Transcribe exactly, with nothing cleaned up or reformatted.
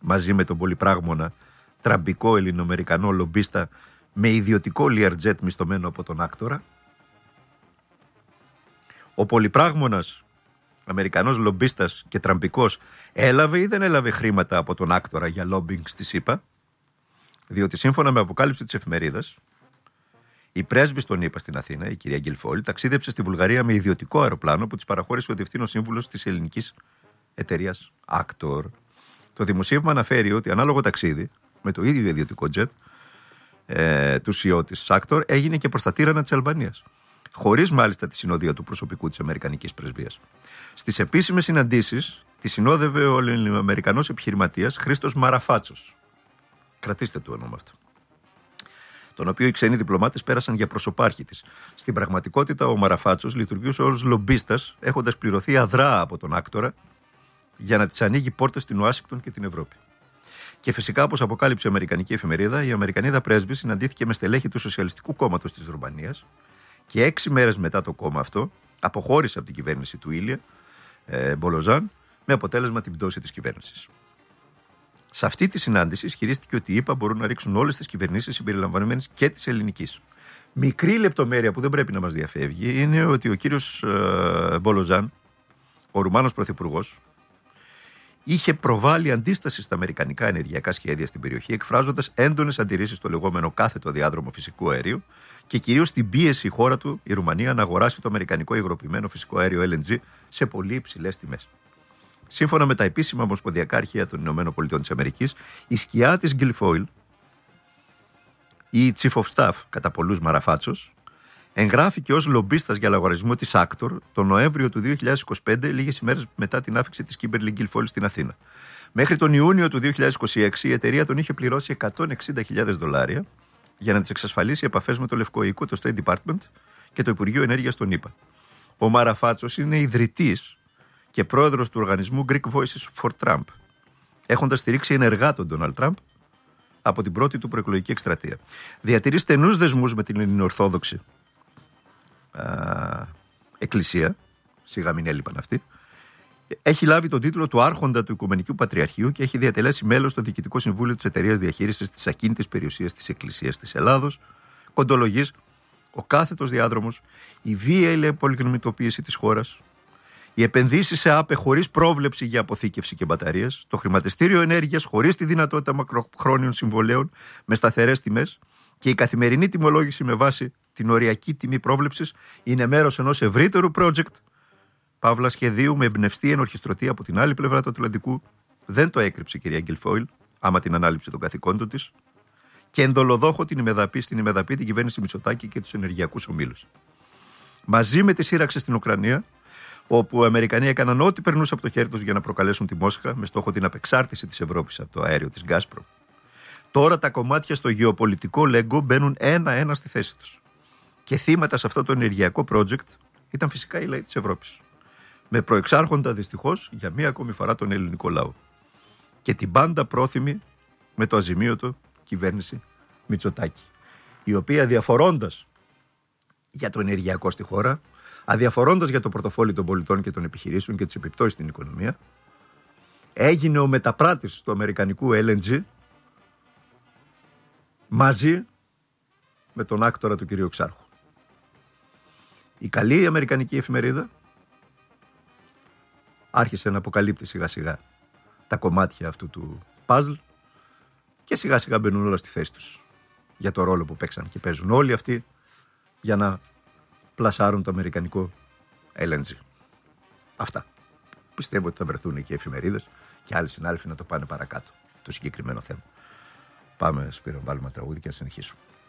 μαζί με τον πολυπράγμονα τραμπικό ελληνοαμερικανό λομπίστα με ιδιωτικό Learjet μισθωμένο από τον άκτορα. Ο πολυπράγμονας Αμερικανός λομπίστας και τραμπικός έλαβε ή δεν έλαβε χρήματα από τον άκτορα για λόμπινγκ στη ΣΥΠΑ, διότι σύμφωνα με αποκάλυψη της εφημερίδας, η πρέσβης των ΗΠΑ στην Αθήνα, η κυρία Γκιλφόιλ, ταξίδεψε στη Βουλγαρία με ιδιωτικό αεροπλάνο που της παραχώρησε ο διευθύνων σύμβουλος της ελληνικής εταιρείας Actor. Το δημοσίευμα αναφέρει ότι ανάλογο ταξίδι με το ίδιο ιδιωτικό τζετ ε, του σι ι ο της Actor έγινε και προς τα τύρανα της Αλβανίας, χωρίς μάλιστα τη συνοδεία του προσωπικού της Αμερικανικής πρεσβείας. Στις επίσημες συναντήσεις τη συνόδευε ο Αμερικανός επιχειρηματίας Χρήστος Μαραφάτσος. Κρατήστε το όνομα αυτό. Τον οποίο οι ξένοι διπλωμάτες πέρασαν για προσωπάρχη της. Στην πραγματικότητα, ο Μαραφάτσος λειτουργούσε ως λομπίστας, έχοντας πληρωθεί αδρά από τον άκτορα για να της ανοίγει πόρτες στην Ουάσιγκτον και την Ευρώπη. Και φυσικά, όπως αποκάλυψε η Αμερικανική εφημερίδα, η Αμερικανίδα πρέσβη συναντήθηκε με στελέχη του Σοσιαλιστικού Κόμματος της Ρουμανίας και έξι μέρες μετά το κόμμα αυτό αποχώρησε από την κυβέρνηση του Ήλια ε, Μπολοζάν, με αποτέλεσμα την πτώση της κυβέρνησης. Σε αυτή τη συνάντηση ισχυρίστηκε ότι οι ΗΠΑ μπορούν να ρίξουν όλες τις κυβερνήσεις συμπεριλαμβανομένης και της ελληνικής. Μικρή λεπτομέρεια που δεν πρέπει να μας διαφεύγει είναι ότι ο κύριος ε, Μπολοζάν, ο Ρουμάνος πρωθυπουργός, είχε προβάλει αντίσταση στα αμερικανικά ενεργειακά σχέδια στην περιοχή, εκφράζοντας έντονες αντιρρήσεις στο λεγόμενο κάθετο διάδρομο φυσικού αερίου και κυρίως την πίεση η χώρα του, η Ρουμανία, να αγοράσει το αμερικανικό υγροποιημένο φυσικό αέριο ελ εν τζι σε πολύ υψηλές τιμές. Σύμφωνα με τα επίσημα ομοσπονδιακά αρχεία των ΗΠΑ, η σκιά της Γκιλφόιλ, η Chief of Staff κατά πολλούς Μαραφάτσος, εγγράφηκε ως λομπίστας για λογαριασμό της Actor τον Νοέμβριο του δύο χιλιάδες είκοσι πέντε, λίγες ημέρες μετά την άφιξη της Κίμπερλι Γκιλφόιλ στην Αθήνα. Μέχρι τον Ιούνιο του δύο χιλιάδες είκοσι έξι η εταιρεία τον είχε πληρώσει εκατόν εξήντα χιλιάδες δολάρια για να της εξασφαλίσει επαφές με το Λευκό Οίκο, το State Department και το Υπουργείο Ενέργειας των ΗΠΑ. Ο Μαραφάτσος είναι ιδρυτής και πρόεδρος του οργανισμού Greek Voices for Trump, έχοντας στηρίξει ενεργά τον Ντόναλντ Τραμπ από την πρώτη του προεκλογική εκστρατεία. Διατηρεί στενούς δεσμούς με την Ελληνοορθόδοξη α, Εκκλησία, σιγά μην έλειπαν αυτοί. Έχει λάβει τον τίτλο του Άρχοντα του Οικουμενικού Πατριαρχείου και έχει διατελέσει μέλος στο Διοικητικό Συμβούλιο της Εταιρείας Διαχείρισης της Ακίνητης Περιουσίας της Εκκλησίας της Ελλάδος. Κοντολογής, ο κάθετος διάδρομος, η βίαιη πολυκινητοποίηση της χώρας, οι επενδύσεις σε ΑΠΕ χωρίς πρόβλεψη για αποθήκευση και μπαταρίες, το χρηματιστήριο ενέργειας χωρίς τη δυνατότητα μακροχρόνιων συμβολέων με σταθερές τιμές και η καθημερινή τιμολόγηση με βάση την οριακή τιμή πρόβλεψης είναι μέρος ενός ευρύτερου project, παύλα σχεδίου με εμπνευστή ενορχιστρωτή από την άλλη πλευρά του Ατλαντικού. Δεν το έκρυψε η κυρία Γκιλφόιλ, άμα την ανάληψε των καθηκόντων της, και ενδολοδόχο την ημεδαπή στην ημεδαπή την κυβέρνηση Μητσοτάκη και τους ενεργειακούς ομίλους. Μαζί με τη σύραξη στην Ουκρανία, όπου οι Αμερικανοί έκαναν ό,τι περνούσε από το χέρι τους για να προκαλέσουν τη Μόσχα με στόχο την απεξάρτηση της Ευρώπης από το αέριο της Γκάσπρο. Τώρα τα κομμάτια στο γεωπολιτικό λέγκο μπαίνουν ένα-ένα στη θέση τους. Και θύματα σε αυτό το ενεργειακό project ήταν φυσικά οι λαοί της Ευρώπης. Με προεξάρχοντα δυστυχώς για μία ακόμη φορά τον ελληνικό λαό. Και την πάντα πρόθυμη με το αζημίωτο κυβέρνηση Μητσοτάκη, η οποία διαφορώντας για το ενεργειακό στη χώρα, αδιαφορώντας για το πορτοφόλι των πολιτών και των επιχειρήσεων και τις επιπτώσεις στην οικονομία, έγινε ο μεταπράτης του αμερικανικού ελ εν τζι μαζί με τον άκτορα του κυρίου Ξάρχου. Η καλή αμερικανική εφημερίδα άρχισε να αποκαλύπτει σιγά σιγά τα κομμάτια αυτού του παζλ και σιγά σιγά μπαίνουν όλα στη θέση τους για το ρόλο που παίξαν και παίζουν όλοι αυτοί για να πλασάρουν το αμερικανικό ελ εν τζι. Αυτά. Πιστεύω ότι θα βρεθούν και οι εφημερίδες και άλλοι συνάδελφοι να το πάνε παρακάτω το συγκεκριμένο θέμα. Πάμε, Σπύρο, βάλουμε τραγούδι και να συνεχίσουμε.